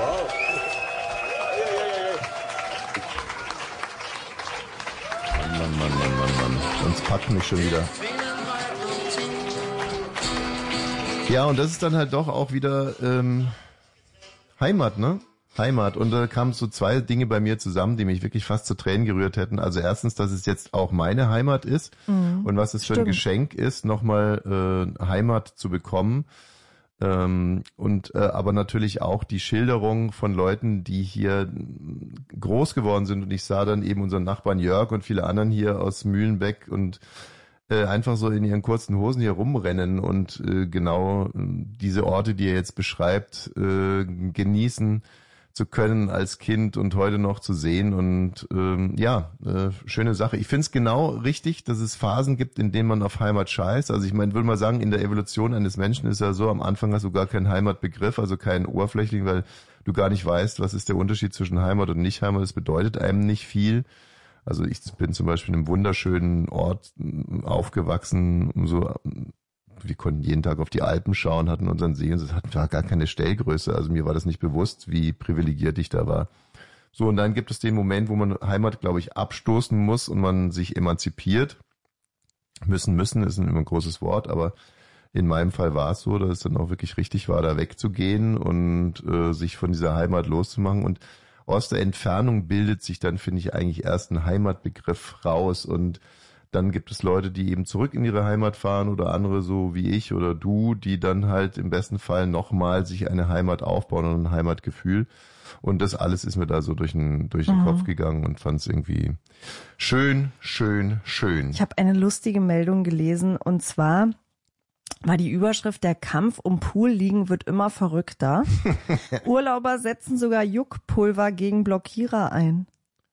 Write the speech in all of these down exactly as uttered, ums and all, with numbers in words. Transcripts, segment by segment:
Mann, Mann, Mann, Mann, Mann, Mann. Sonst packt mich schon wieder. Ja, und das ist dann halt doch auch wieder ähm, Heimat, ne? Heimat. Und da kamen so zwei Dinge bei mir zusammen, die mich wirklich fast zu Tränen gerührt hätten. Also erstens, dass es jetzt auch meine Heimat ist mhm. und was es für Stimmt. ein Geschenk ist, nochmal äh, Heimat zu bekommen. Ähm, und äh, aber natürlich auch die Schilderung von Leuten, die hier groß geworden sind. Und ich sah dann eben unseren Nachbarn Jörg und viele anderen hier aus Mühlenbeck und Äh, einfach so in ihren kurzen Hosen hier rumrennen und äh, genau äh, diese Orte, die er jetzt beschreibt, äh, genießen zu können als Kind und heute noch zu sehen. Und ähm, ja, äh, schöne Sache. Ich finde es genau richtig, dass es Phasen gibt, in denen man auf Heimat scheißt. Also ich meine, würde mal sagen, in der Evolution eines Menschen ist ja so, am Anfang hast du gar keinen Heimatbegriff, also keinen oberflächlichen, weil du gar nicht weißt, was ist der Unterschied zwischen Heimat und Nicht-Heimat. Das bedeutet einem nicht viel. Also ich bin zum Beispiel in einem wunderschönen Ort aufgewachsen, so, wir konnten jeden Tag auf die Alpen schauen, hatten unseren See und es hatten gar keine Stellgröße. Also mir war das nicht bewusst, wie privilegiert ich da war. So, und dann gibt es den Moment, wo man Heimat, glaube ich, abstoßen muss und man sich emanzipiert. Müssen, müssen ist immer ein großes Wort, aber in meinem Fall war es so, dass es dann auch wirklich richtig war, da wegzugehen und äh, sich von dieser Heimat loszumachen. Und aus der Entfernung bildet sich dann, finde ich, eigentlich erst ein Heimatbegriff raus und dann gibt es Leute, die eben zurück in ihre Heimat fahren oder andere so wie ich oder du, die dann halt im besten Fall nochmal sich eine Heimat aufbauen und ein Heimatgefühl. Und das alles ist mir da so durch den, durch den mhm. Kopf gegangen und fand es irgendwie schön, schön, schön. Ich habe eine lustige Meldung gelesen und zwar war die Überschrift, der Kampf um Poolliegen wird immer verrückter. Urlauber setzen sogar Juckpulver gegen Blockierer ein.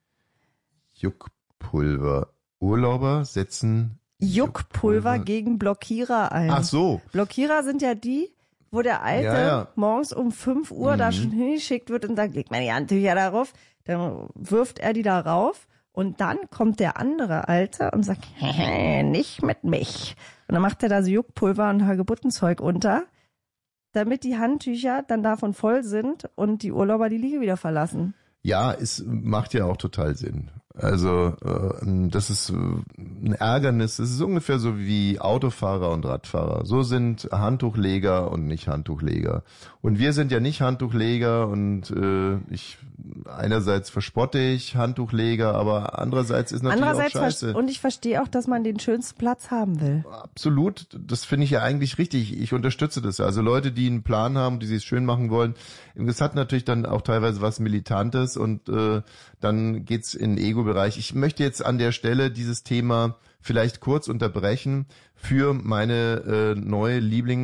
Juckpulver. Urlauber setzen Juckpulver, Juckpulver gegen Blockierer ein. Ach so. Blockierer sind ja die, wo der Alte ja, ja. morgens um fünf Uhr mhm. da schon hingeschickt wird und sagt, leg mal die Handtücher darauf. Dann wirft er die da rauf. Und dann kommt der andere Alte und sagt, nicht mit mich. Und dann macht er da so Juckpulver und Hagebuttenzeug unter, damit die Handtücher dann davon voll sind und die Urlauber die Liege wieder verlassen. Ja, es macht ja auch total Sinn. Also äh, das ist äh, ein Ärgernis. Es ist ungefähr so wie Autofahrer und Radfahrer. So sind Handtuchleger und nicht Handtuchleger. Und wir sind ja nicht Handtuchleger und äh, ich einerseits verspotte ich Handtuchleger, aber andererseits ist natürlich andererseits auch scheiße. Und ich verstehe auch, dass man den schönsten Platz haben will. Absolut. Das finde ich ja eigentlich richtig. Ich unterstütze das. Also Leute, die einen Plan haben, die sich schön machen wollen. Das hat natürlich dann auch teilweise was Militantes und äh, dann geht's in den Ego-Bereich. Ich möchte jetzt an der Stelle dieses Thema vielleicht kurz unterbrechen für meine äh, neue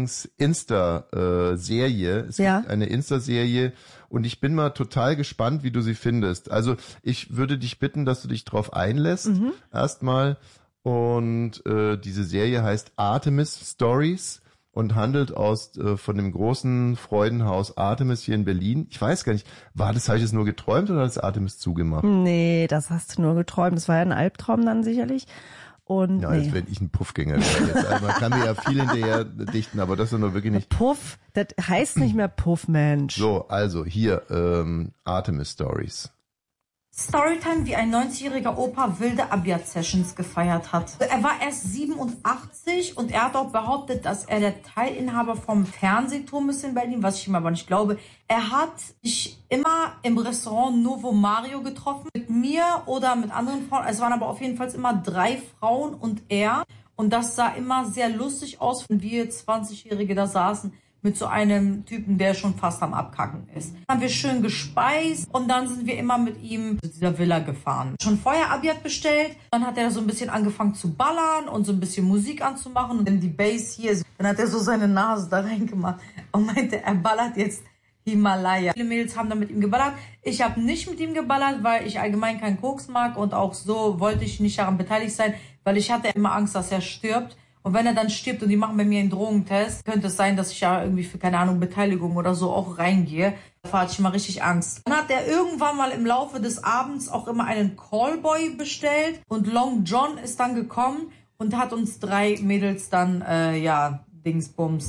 Lieblings-Insta-Serie. Es ja. gibt eine Insta-Serie und ich bin mal total gespannt, wie du sie findest. Also ich würde dich bitten, dass du dich drauf einlässt, mhm. erstmal. Und äh, diese Serie heißt Artemis Stories und handelt aus äh, von dem großen Freudenhaus Artemis hier in Berlin. Ich weiß gar nicht, war das, habe ich das nur geträumt oder hat das Artemis zugemacht? Nee, das hast du nur geträumt. Das war ja ein Albtraum dann sicherlich. Und ja, nee. jetzt werde ich ein Puffgänger werden. Jetzt. Also man kann mir ja viel hinterher dichten, aber das ist nur wirklich nicht. Puff, das heißt nicht mehr Puff, Mensch. So, also hier ähm, Artemis Stories. Storytime, wie ein neunzigjähriger Opa wilde Abiyat-Sessions gefeiert hat. Er war erst siebenundachtzig und er hat auch behauptet, dass er der Teilinhaber vom Fernsehturm ist in Berlin, was ich ihm aber nicht glaube. Er hat sich immer im Restaurant Novo Mario getroffen, mit mir oder mit anderen Frauen. Es waren aber auf jeden Fall immer drei Frauen und er. Und das sah immer sehr lustig aus, wenn wir zwanzigjährige da saßen mit so einem Typen, der schon fast am Abkacken ist. Dann haben wir schön gespeist und dann sind wir immer mit ihm zu dieser Villa gefahren. Schon vorher Abiyat bestellt, dann hat er so ein bisschen angefangen zu ballern und so ein bisschen Musik anzumachen und dann die Bass hier, dann hat er so seine Nase da reingemacht und meinte, er ballert jetzt Himalaya. Viele Mädels haben dann mit ihm geballert. Ich habe nicht mit ihm geballert, weil ich allgemein keinen Koks mag und auch so wollte ich nicht daran beteiligt sein, weil ich hatte immer Angst, dass er stirbt. Und wenn er dann stirbt und die machen bei mir einen Drogentest, könnte es sein, dass ich ja irgendwie für, keine Ahnung, Beteiligung oder so auch reingehe. Da hatte ich mal richtig Angst. Dann hat er irgendwann mal im Laufe des Abends auch immer einen Callboy bestellt. Und Long John ist dann gekommen und hat uns drei Mädels dann, äh, ja, Dingsbums,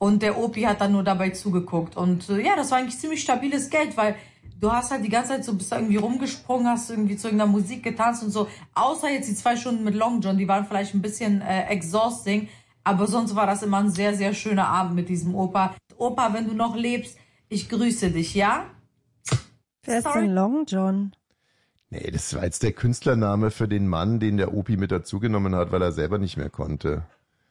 Und der Opi hat dann nur dabei zugeguckt. Und äh, ja, das war eigentlich ziemlich stabiles Geld, weil du hast halt die ganze Zeit so, bist da irgendwie rumgesprungen, hast irgendwie zu irgendeiner Musik getanzt und so. Außer jetzt die zwei Stunden mit Long John, die waren vielleicht ein bisschen äh, exhausting. Aber sonst war das immer ein sehr, sehr schöner Abend mit diesem Opa. Opa, wenn du noch lebst, ich grüße dich, ja? Wer ist denn Long John? Nee, das war jetzt der Künstlername für den Mann, den der Opi mit dazugenommen hat, weil er selber nicht mehr konnte.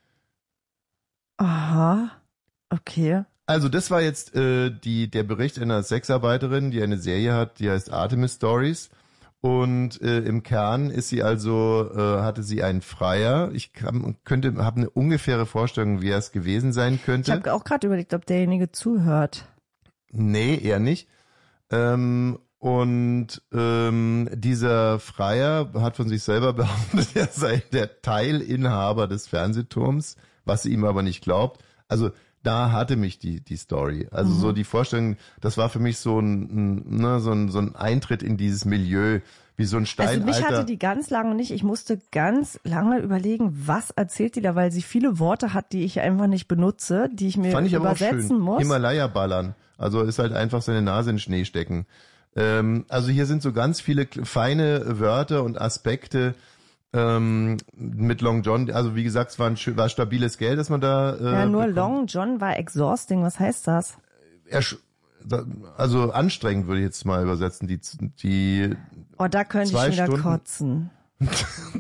Aha, okay. Also das war jetzt äh, die der Bericht einer Sexarbeiterin, die eine Serie hat, die heißt Artemis Stories. Und äh, im Kern ist sie also, äh, hatte sie einen Freier. Ich kann, könnte, habe eine ungefähre Vorstellung, wie er es gewesen sein könnte. Ich habe auch gerade überlegt, ob derjenige zuhört. Nee, eher nicht. Ähm, und ähm, dieser Freier hat von sich selber behauptet, er sei der Teilinhaber des Fernsehturms, was sie ihm aber nicht glaubt. Also da hatte mich die die Story. Also mhm. so die Vorstellung, das war für mich so ein, ne, so ein so ein Eintritt in dieses Milieu, wie so ein Steinalter. Also mich hatte die ganz lange nicht. Ich musste ganz lange überlegen, was erzählt die da, weil sie viele Worte hat, die ich einfach nicht benutze, die ich mir Fand ich übersetzen aber auch schön. muss. Himalaya ballern. Also ist halt einfach seine Nase in den Schnee stecken. Ähm, also hier sind so ganz viele feine Wörter und Aspekte, Ähm, mit Long John, also wie gesagt, es war ein war stabiles Geld, dass man da äh, ja, nur bekommt. Long John war exhausting, was heißt das? Er, also anstrengend würde ich jetzt mal übersetzen, die die Oh, da könnte ich wieder Stunden. kotzen.